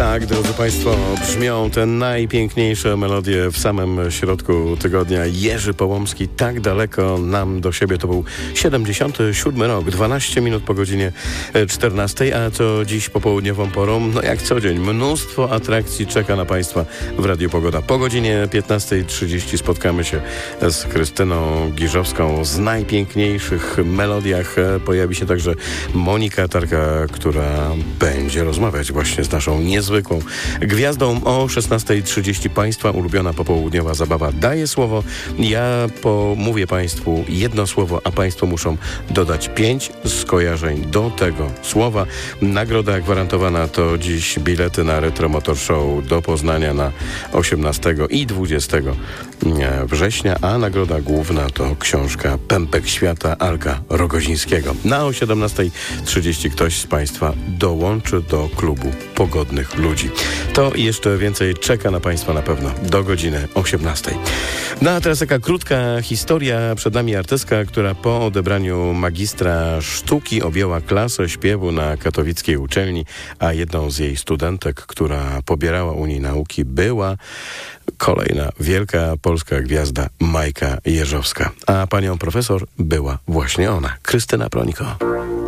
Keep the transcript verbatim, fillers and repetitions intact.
Tak, drodzy Państwo, brzmią te najpiękniejsze melodie w samym środku tygodnia. Jerzy Połomski, tak daleko nam do siebie. To był siedemdziesiąty siódmy rok, dwanaście minut po godzinie czternastej, a co dziś popołudniową porą? No jak co dzień, mnóstwo atrakcji czeka na Państwa w Radiu Pogoda. Po godzinie piętnastej trzydzieści spotkamy się z Krystyną Giżowską. Z najpiękniejszych melodiach pojawi się także Monika Tarka, która będzie rozmawiać właśnie z naszą niezwykłą gwiazdą. O szesnastej trzydzieści Państwa ulubiona popołudniowa zabawa daje słowo. Ja pomówię Państwu jedno słowo, a Państwo muszą dodać pięć skojarzeń do tego słowa. Nagroda gwarantowana to dziś bilety na Retro Motor Show do Poznania na osiemnastego i dwudziestego września, a nagroda główna to książka Pępek Świata Alka Rogozińskiego. Na o siedemnastej trzydzieści ktoś z Państwa dołączy do klubu pogodnych ludzi. To i jeszcze więcej czeka na Państwa na pewno do godziny osiemnastej. No a teraz taka krótka historia. Przed nami artystka, która po odebraniu magistra sztuki objęła klasę śpiewu na katowickiej uczelni, a jedną z jej studentek, która pobierała u niej nauki, była kolejna wielka polska gwiazda Majka Jeżowska. A panią profesor była właśnie ona, Krystyna Prońko.